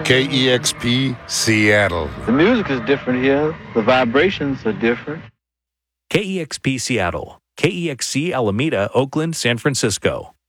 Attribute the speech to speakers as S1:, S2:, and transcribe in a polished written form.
S1: KEXP Seattle.
S2: The music is different here. The vibrations are different.
S3: KEXP Seattle, KEXC Alameda, Oakland, San Francisco.